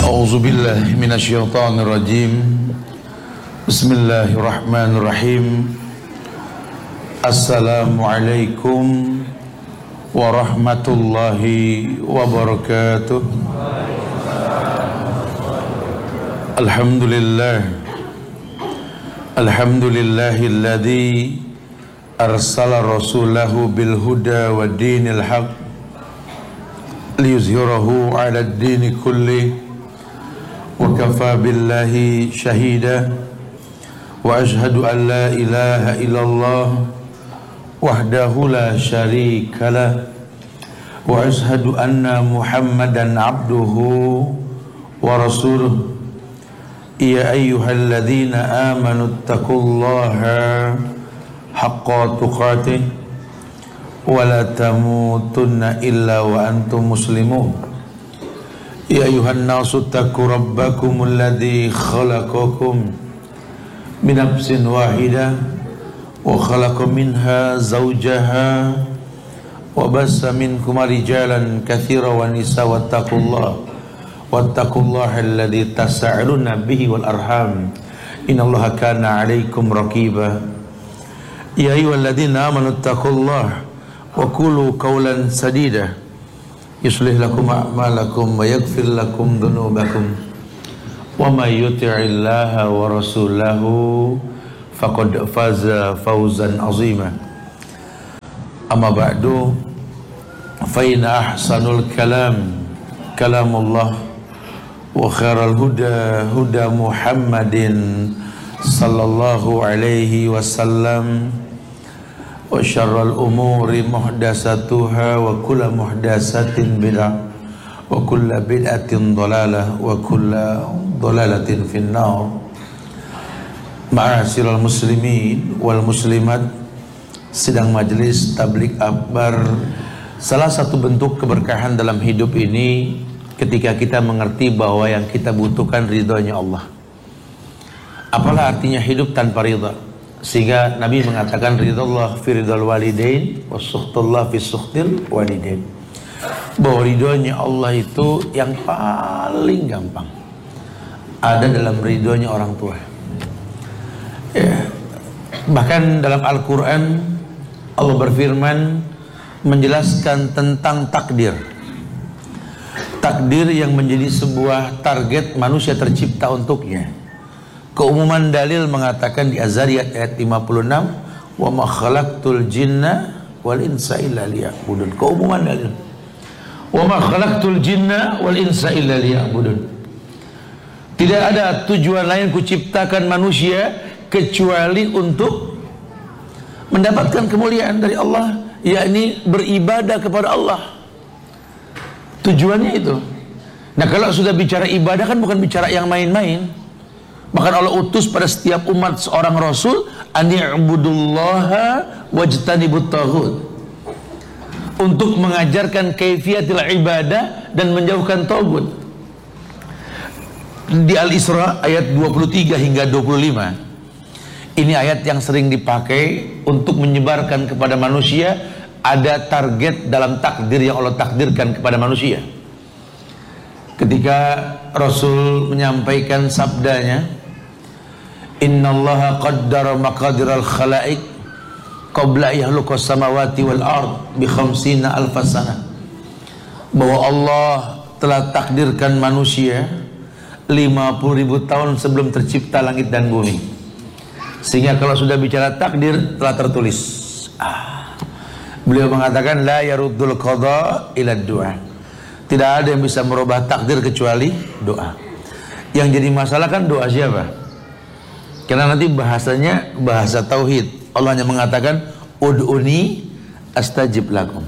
A'udzu billahi minasyaitonir rajim. Bismillahirrahmanirrahim. Assalamualaikum warahmatullahi wabarakatuh. Alhamdulillahilladzi arsala rasulahu bil huda wa dinil haq liyuzhirahu 'ala ad-dini kulli wa kafa billahi shahida wa ashhadu an la ilaha illallah wahdahu la syarika lah wa ashhadu anna muhammadan abduhu wa rasuluh. Ya ayyuhalladzina amanu taqullaha haqqa tuqatih wa la tamutunna illa wa antum muslimun. Ya ayuhan nasu taqu rabbakum alladhi khalaqakum min nafsin wahidah wa khalaqa minha zawjaha wa bassa minkum rijalan katsira wa nisa wattaqullaha alladhi tasaaluna bihi wal arham innallaha kana 'alaikum raqiba. Ya ayyuhalladzina amanu taqullaha wa qulu qawlan sadida yuslih lakum a'malakum wa yaghfir lakum dhunubakum wa may yuti'illaha wa rasulahu faqad faza fawzan 'azima. Amma ba'du, fa inna ahsanul kalam kalamullah wa khairal huda huda Muhammadin sallallahu alaihi wasallam wa syarrul umuri muhdatsatuha wa kullu muhdatsatin bid'ah wa kullu bid'atin dhalalah wa kullu dhalalatin finnar. Ma'asyiral muslimin wal muslimat, sidang majelis tabligh akbar, salah satu bentuk keberkahan dalam hidup ini ketika kita mengerti bahwa yang kita butuhkan ridhonya Allah. Apalah artinya hidup tanpa ridha? Sehingga Nabi mengatakan ridallah fi ridal walidain wa sukhtullah fi sukhtil walidain. Bahwa ridhonya Allah itu yang paling gampang ada dalam ridhonya orang tua. Ya. Bahkan dalam Al-Quran Allah berfirman menjelaskan tentang takdir. Takdir yang menjadi sebuah target manusia tercipta untuknya. Keumuman dalil mengatakan di Az-Zariyat ayat 56, wa ma khalaqtul jinna wal insa illa liya'budun. Keumuman dalil. Wa ma khalaqtul jinna wal insa illa liya'budun. Tidak ada tujuan lain kuciptakan manusia kecuali untuk mendapatkan kemuliaan dari Allah, yakni beribadah kepada Allah. Tujuannya itu. Nah, kalau sudah bicara ibadah kan bukan bicara yang main-main. Bahkan Allah utus pada setiap umat seorang Rasul, ani'budullaha wajtanibut taghut, untuk mengajarkan kaifiatil ibadah dan menjauhkan taghut. Di Al-Isra ayat 23 hingga 25, ini ayat yang sering dipakai untuk menyebarkan kepada manusia ada target dalam takdir yang Allah takdirkan kepada manusia. Ketika Rasul menyampaikan sabdanya, innallaha qaddara maqadiral khalaiq qabla yahluqas samawati wal ard bi 50 alf sanah. Bahwa Allah telah takdirkan manusia 50.000 tahun sebelum tercipta langit dan bumi. Sehingga kalau sudah bicara takdir telah tertulis. Beliau mengatakan la yaruddul qada ila du'a. Tidak ada yang bisa merubah takdir kecuali doa. Yang jadi masalah kan doa siapa? Karena nanti bahasanya bahasa tauhid. Allah hanya mengatakan ud'uni astajib lakum.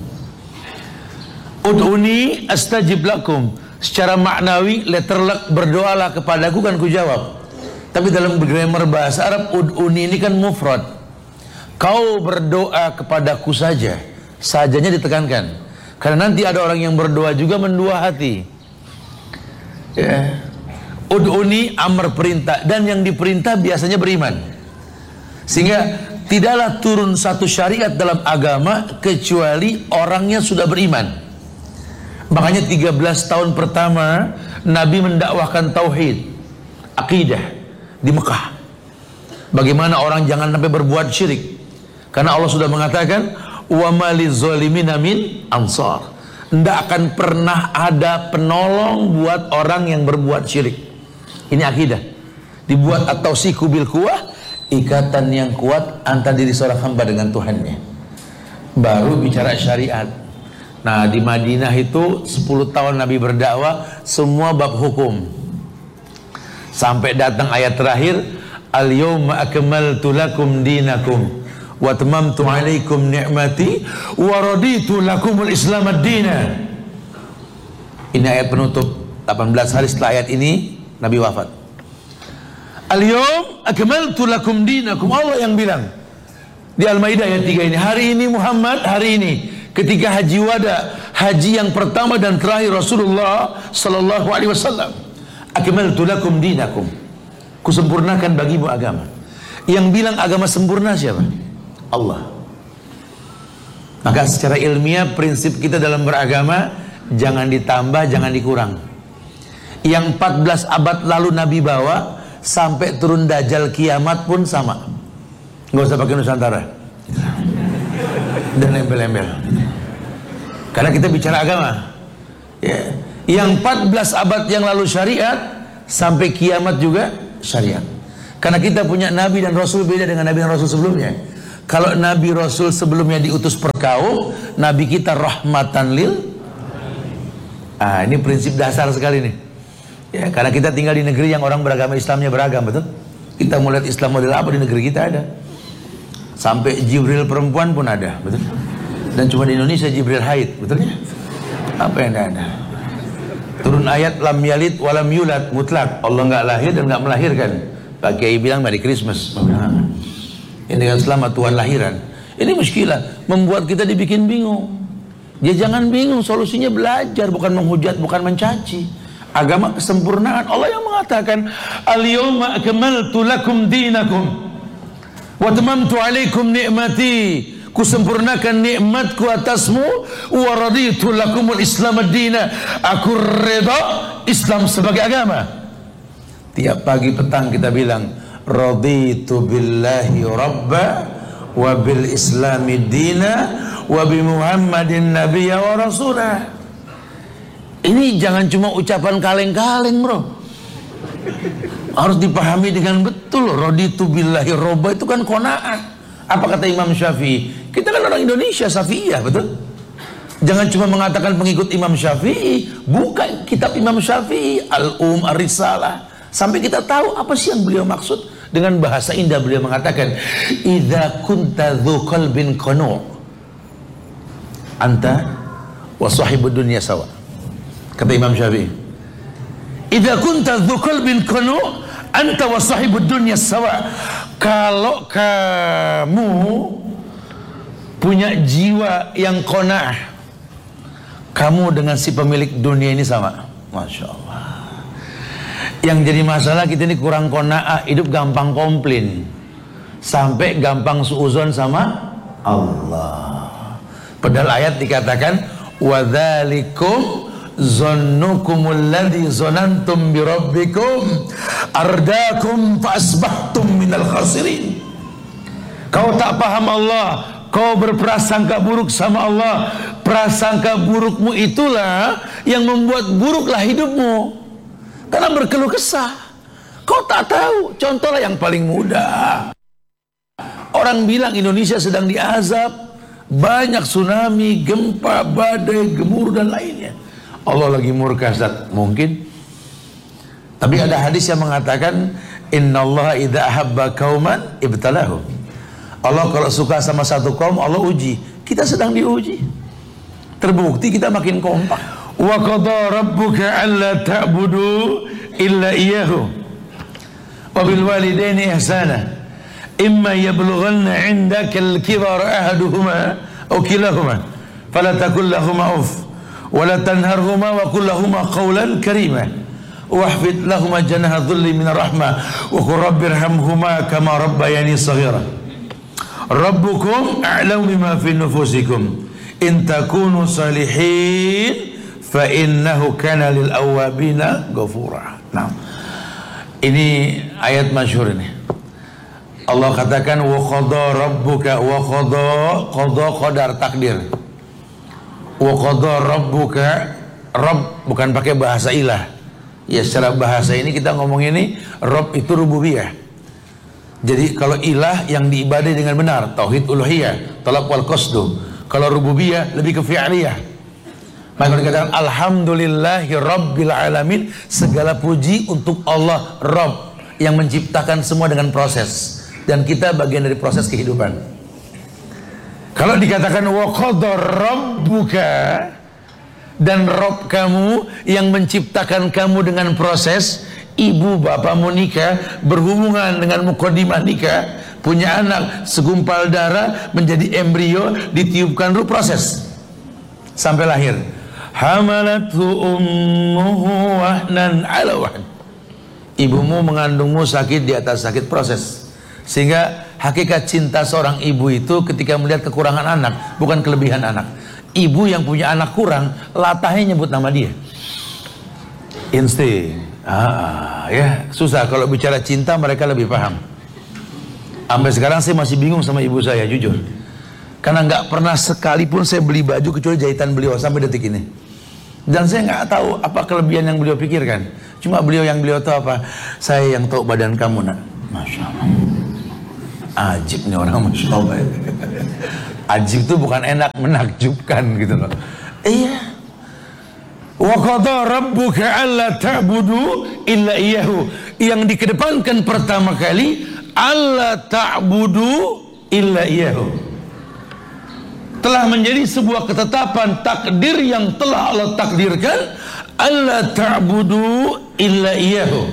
Ud'uni astajib lakum. Secara maknawi letter luck, berdoalah kepadaku kan ku jawab. Tapi dalam grammar bahasa Arab ud'uni ini kan mufrad. Kau berdoa kepadaku saja. Sajanya ditekankan. Karena nanti ada orang yang berdoa juga mendua hati. Ya. Ud'uni amr perintah, dan yang diperintah biasanya beriman. Sehingga tidaklah turun satu syariat dalam agama kecuali orangnya sudah beriman. Makanya 13 tahun pertama Nabi mendakwahkan tauhid, akidah di Mekah. Bagaimana orang jangan sampai berbuat syirik. Karena Allah sudah mengatakan, wa maliz zalimina min ansar. Tidak akan pernah ada penolong buat orang yang berbuat syirik. Ini akidah. Dibuat at-tawsiku bil quwwah, ikatan yang kuat antara diri seorang hamba dengan Tuhannya. Baru bicara syariat. Nah, di Madinah itu 10 tahun Nabi berdakwah, semua bab hukum. Sampai datang ayat terakhir, al-yawma akmaltu lakum dinakum wa atmamtu alaikum ni'mati wa raditu lakumul islam ad-dina. Ini ayat penutup. 18 hari setelah ayat ini Nabi wafat. Al-yawm akmaltu lakum dinakum. Allah yang bilang di Al-Maidah ayat 3 ini. Hari ini Muhammad, hari ini ketika haji wada, haji yang pertama dan terakhir Rasulullah sallallahu alaihi wasallam, akmaltu lakum dinakum, kusempurnakan bagimu agama. Yang bilang agama sempurna siapa? Allah. Maka secara ilmiah prinsip kita dalam beragama, jangan ditambah, jangan dikurang. Yang 14 abad lalu Nabi bawa sampai turun Dajjal kiamat pun sama. Nggak usah pakai Nusantara dan embel-embel. Karena kita bicara agama ya. Yang 14 abad yang lalu syariat, sampai kiamat juga syariat. Karena kita punya Nabi dan Rasul beda dengan Nabi dan Rasul sebelumnya. Kalau Nabi Rasul sebelumnya diutus per kaum, Nabi kita rahmatan lil. Ini prinsip dasar sekali nih ya. Karena kita tinggal di negeri yang orang beragama Islamnya beragam, betul? Kita mau lihat Islam model apa di negeri kita ada. Sampai Jibril perempuan pun ada, betul? Dan cuma di Indonesia Jibril haid, betul ya? Apa yang ada? Turun ayat lam yalid walam yulad, mutlak. Allah nggak lahir dan nggak melahirkan. Pak Kiai bilang Merry Christmas. Ini kan selamat Tuhan lahiran. Ini muskilah, membuat kita dibikin bingung. Ya jangan bingung, solusinya belajar, bukan menghujat, bukan mencaci. Agama kesempurnaan. Allah yang mengatakan, al-yawma akmaltu lakum dinakum wa atmamtu alaikum ni'mati, kusempurnakan nikmatku atasmu, wa raditu lakumul islam ad-dina, aku reda Islam sebagai agama. Tiap pagi petang kita bilang, raditu billahi rabba wa bil islami dina wa bi muhammadin nabiyya wa rasulah. Ini jangan cuma ucapan kaleng-kaleng, bro. Harus dipahami dengan betul. Raditu billahi rabba itu kan qanaah. Apa kata Imam Syafi'i? Kita kan orang Indonesia, Syafi'iyah, betul? Jangan cuma mengatakan pengikut Imam Syafi'i. Buka kitab Imam Syafi'i, Ar-Risalah, sampai kita tahu apa sih yang beliau maksud. Dengan bahasa indah beliau mengatakan, idza kunta dzu qalbin qanu' anta wa sahibud dunya sawa. Kata Imam Syafi'i, idza kunta dzu qalbin qanu' anta wa sahibud dunya sawa. Kalau kamu punya jiwa yang qanaah, kamu dengan si pemilik dunia ini sama. Masya Allah. Yang jadi masalah kita ini kurang qanaah, hidup gampang komplain, sampai gampang suuzon sama Allah. Padahal ayat dikatakan, wa dzalikum zannukumul ladzi zanantum bi rabbikum ardakum fa asbahtum minal khasirin. Kau tak paham Allah, kau berprasangka buruk sama Allah. Prasangka burukmu itulah yang membuat buruklah hidupmu. Karena berkeluh kesah. Kau tak tahu. Contohlah yang paling mudah. Orang bilang Indonesia sedang diazab, banyak tsunami, gempa, badai, gemuruh dan lainnya. Allah lagi murka, Ustaz. Mungkin. Tapi ada hadis yang mengatakan, innallaha idza ahabba qauman ibtalahum. Allah kalau suka sama satu kaum, Allah uji. Kita sedang diuji. Terbukti kita makin kompak. Wa qada rabbuka alla ta'budu illa iyyahu wa bil walidaini ihsana imma yablughanna 'indaka al-kibara ahaduhuma aw kilahuma fala taqul lahumā uff wa la tanharhumā wa qul lahumā qawlan karīmā wahfid lahumā janaha dhulli min ar-rahmah wa qul rabbirhamhumā kamā rabbayani shaghīran. Rabbukum a'lamu bima fi nufusikum in takunu salihin fa innahu kana lil awwabina ghafura. Nah, ini ayat masyhur ini. Allah katakan wa qada rabbuka wa qada qadar takdir. Wa qada rabbuka, Rabb bukan pakai bahasa ilah. Ya secara bahasa ini kita ngomong ini Rabb itu rububiyah. Jadi kalau ilah yang diibadai dengan benar, tauhid uluhiyah, talab wal qasdu. Kalau rububiyah lebih ke fi'liyah. Maka dikatakan alhamdulillahi rabbil alamin, segala puji untuk Allah Rabb yang menciptakan semua dengan proses, dan kita bagian dari proses kehidupan. Kalau dikatakan wa qada rabbuka, dan Rabb kamu yang menciptakan kamu dengan proses, ibu bapakmu nikah, berhubungan dengan muqaddimah nikah, punya anak, segumpal darah menjadi embrio, ditiupkan ruh, proses sampai lahir. Hamalathu ummuhu wahnan ala wahn. Ibumu mengandungmu sakit di atas sakit, proses. Sehingga hakikat cinta seorang ibu itu ketika melihat kekurangan anak, bukan kelebihan anak. Ibu yang punya anak kurang, latahnya nyebut nama dia. Insting. Ya susah kalau bicara cinta, mereka lebih paham. Sampai sekarang saya masih bingung sama ibu saya, jujur. Karena nggak pernah sekalipun saya beli baju kecuali jahitan beliau sampai detik ini. Dan saya nggak tahu apa kelebihan yang beliau pikirkan. Cuma beliau tahu apa? Saya yang tahu badan kamu, nak. Masya Allah. Ajib nih orang, Masya Allah. Ajib itu bukan enak, menakjubkan gitu loh. Iya. Wa qada rabbuka alla ta'budu illa iyyahu. Yang dikedepankan pertama kali alla ta'budu illa iyyahu. Telah menjadi sebuah ketetapan takdir yang telah Allah takdirkan, alla ta'budu illa iyyahu.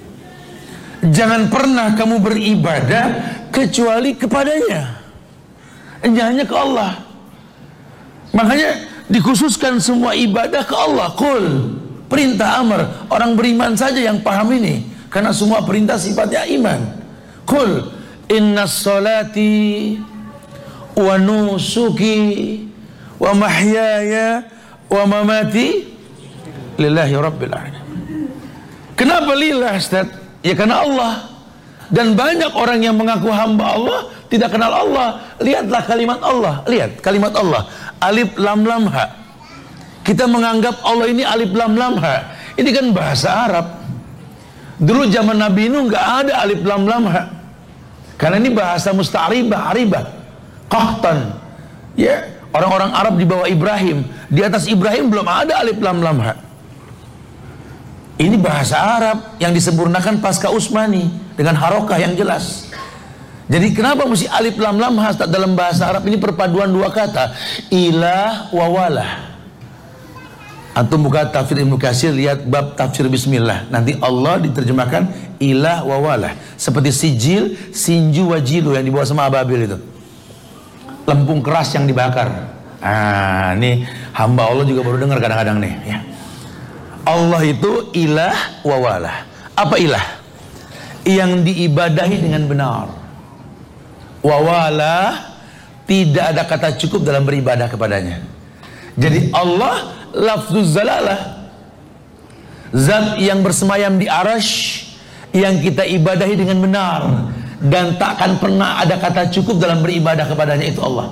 Jangan pernah kamu beribadah kecuali kepadanya, hanya ke Allah. Makanya dikhususkan semua ibadah ke Allah. Qul, perintah amar. Orang beriman saja yang paham ini, karena semua perintah sifatnya iman. Qul innas salati wa nusuki wa mahyaya wa mamati lillahi rabbil alamin. Kenapa lillah, Ustaz? Ya karena Allah. Dan banyak orang yang mengaku hamba Allah tidak kenal Allah. Lihatlah kalimat Allah. Lihat kalimat Allah. Alif lam lam ha. Kita menganggap Allah ini alif lam lam ha. Ini kan bahasa Arab. Dulu zaman Nabi Nuh nggak ada alif lam lam ha. Karena ini bahasa musta'ribah, aribah. Qahtan. Ya, orang-orang Arab di bawah Ibrahim. Di atas Ibrahim belum ada alif lam lam ha. Ini bahasa Arab yang disempurnakan pasca Utsmani dengan harokah yang jelas. Jadi kenapa mesti alif lam lam ha? Dalam bahasa Arab ini perpaduan dua kata, ilah wa walah. Antum buka tafsir Ibnu Katsir, lihat bab tafsir bismillah. Nanti Allah diterjemahkan ilah wa walah. Seperti sijil, sinju, wajilu yang dibawa sama ababil itu. Lempung keras yang dibakar. Ini hamba Allah juga baru dengar kadang-kadang nih ya. Allah itu ilah wa walah. Apa ilah? Yang diibadahi dengan benar. Wa walah, tidak ada kata cukup dalam beribadah kepadanya. Jadi Allah lafzuz zalalah, zat yang bersemayam di arasy, yang kita ibadahi dengan benar, dan takkan pernah ada kata cukup dalam beribadah kepadanya, itu Allah.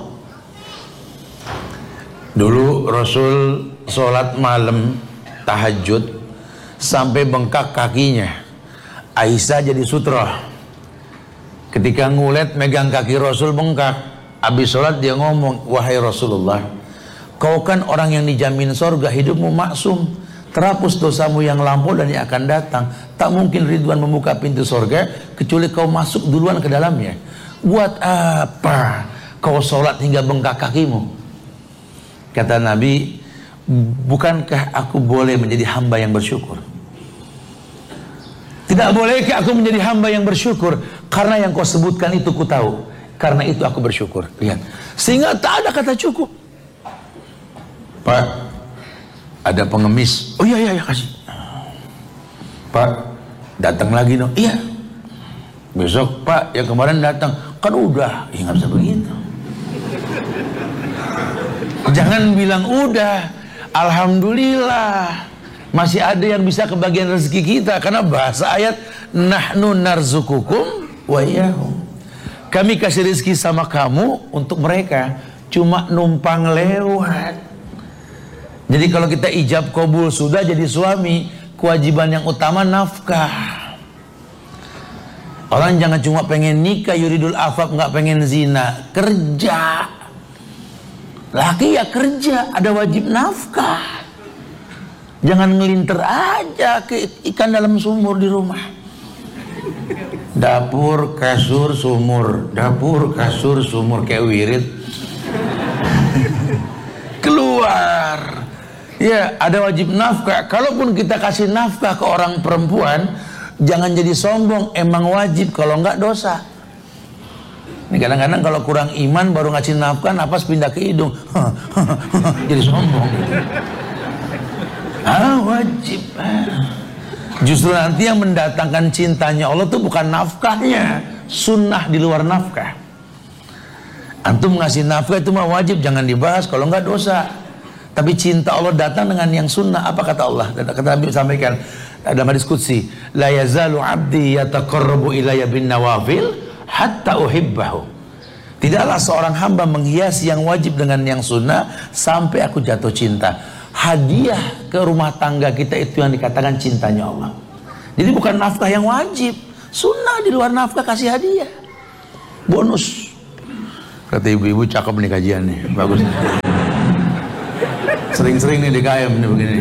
Dulu Rasul sholat malam tahajud sampai bengkak kakinya. Aisyah jadi sutra. Ketika ngulet megang kaki Rasul bengkak. Habis sholat dia ngomong, wahai Rasulullah, kau kan orang yang dijamin sorga, hidupmu maksum, terhapus dosamu yang lampau dan yang akan datang. Tak mungkin Ridwan membuka pintu sorga kecuali kau masuk duluan ke dalamnya. Buat apa kau sholat hingga bengkak kakimu? Kata Nabi, bukankah aku boleh menjadi hamba yang bersyukur? Tidak bolehkah aku menjadi hamba yang bersyukur? Karena yang kau sebutkan itu ku tahu. Karena itu aku bersyukur. Lihat, sehingga tak ada kata cukup. Pak, ada pengemis. Oh iya kasih. Pak, datang lagi dong. Iya. Besok Pak yang kemarin datang. Kan udah. Ya nggak bisa begitu. Jangan bilang udah. Alhamdulillah masih ada yang bisa kebagian rezeki kita, karena bahasa ayat nahnu narzukukum wa iyyahum. Kami kasih rezeki sama kamu, untuk mereka cuma numpang lewat. Jadi kalau kita ijab kabul sudah jadi suami, kewajiban yang utama nafkah. Orang jangan cuma pengen nikah yuridul afaf, nggak pengen zina, kerja. Laki ya kerja, ada wajib nafkah. Jangan ngelinter aja ke ikan dalam sumur di rumah. Dapur, kasur, sumur. Dapur, kasur, sumur, kayak wirid. Keluar. Ya, ada wajib nafkah. Kalaupun kita kasih nafkah ke orang perempuan, jangan jadi sombong, emang wajib, kalau enggak dosa. Ini kadang-kadang kalau kurang iman baru ngasih nafkah, napas pindah ke hidung. Jadi sombong. Wajib. Justru nanti yang mendatangkan cintanya Allah itu bukan nafkahnya, sunnah di luar nafkah. Antum ngasih nafkah itu mah wajib, jangan dibahas, kalau enggak dosa. Tapi cinta Allah datang dengan yang sunnah. Apa kata Allah? Kata Nabi sampaikan dalam hadis qudsi, la yazalu abdi yataqarrabu ilayya bin nawafil hatta uhibbahu. Tidaklah seorang hamba menghiasi yang wajib dengan yang sunnah sampai aku jatuh cinta. Hadiah ke rumah tangga kita itu yang dikatakan cintanya Allah. Jadi bukan nafkah yang wajib, sunnah di luar nafkah kasih hadiah, bonus. Kata ibu-ibu cakep nih kajian nih, bagus. Sering-sering nih di KM nih begini.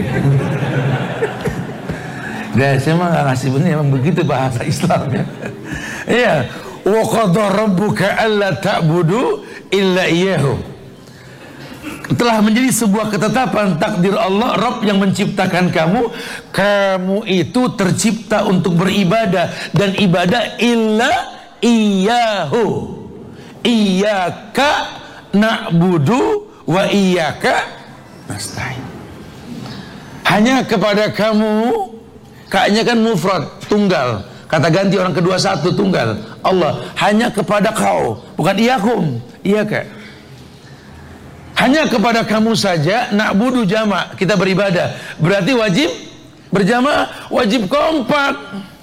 Dan saya mah nggak ngasih benih, emang begitu bahasa Islamnya. Iya, wa qadha rabbuka alla ta'budu illa iyyahu. Telah menjadi sebuah ketetapan takdir Allah, Rabb yang menciptakan kamu, kamu itu tercipta untuk beribadah, dan ibadah illa iyyahu. Iyyaka na'budu wa iyyaka nasta'in. Hanya kepada kamu, kaknya kan mufrad, tunggal. Kata ganti orang kedua satu, tunggal. Allah, hanya kepada kau, bukan iyakum, iyaka. Hanya kepada kamu saja, na'budu jama', kita beribadah. Berarti wajib berjamaah, wajib kompak.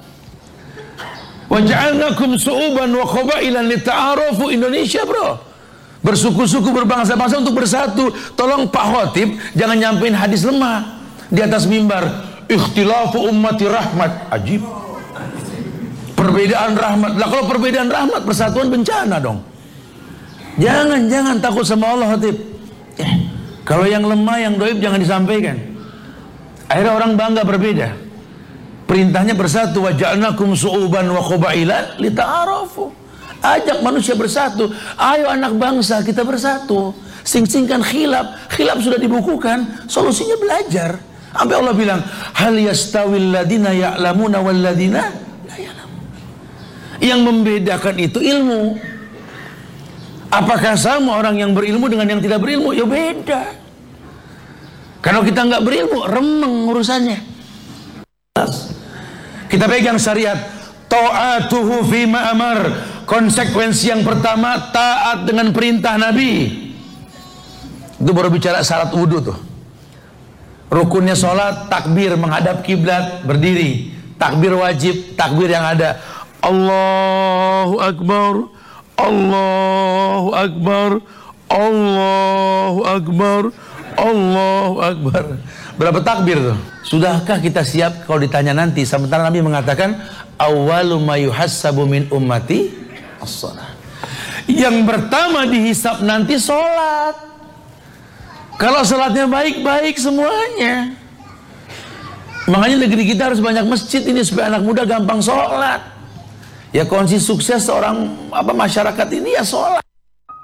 Wa ja'alnakum su'uban wa qabailan lita'arufu. Indonesia, bro. Bersuku-suku, berbangsa-bangsa untuk bersatu. Tolong Pak Khotib jangan nyampein hadis lemah di atas mimbar. Ikhtilafu ummati rahmat. Ajib. Perbedaan rahmat. Lah kalau perbedaan rahmat, persatuan bencana dong. Jangan takut sama Allah, Khotib. Kalau yang lemah, yang doib jangan disampaikan. Akhirnya orang bangga berbeda. Perintahnya bersatu. Wa ja'alnakum su'uban wa qabailan lita'arafu. Ajak manusia bersatu. Ayo anak bangsa kita bersatu. Sing-singkan khilaf. Khilaf sudah dibukukan. Solusinya belajar. Sampai Allah bilang, hal yastawil ladina ya'lamuna wal ladina la ya'lamun. Yang membedakan itu ilmu. Apakah sama orang yang berilmu dengan yang tidak berilmu? Ya beda. Kalau kita nggak berilmu, remeng urusannya. Kita pegang syariat. Ta'atuhu fima amar. Konsekuensi yang pertama, taat dengan perintah Nabi. Itu baru bicara syarat wudhu tuh. Rukunnya sholat, takbir menghadap kiblat, berdiri. Takbir wajib, takbir yang ada. Allahu Akbar. Allahu Akbar, Allahu Akbar, Allahu Akbar. Berapa takbir tuh? Sudahkah kita siap kalau ditanya nanti? Sementara Nabi mengatakan, awwalu ma yuhassabu min ummati as-shalah. Yang pertama dihisab nanti sholat. Kalau sholatnya baik-baik semuanya. Makanya negeri kita harus banyak masjid ini supaya anak muda gampang sholat. Ya kunci sukses seorang masyarakat ini ya sholat.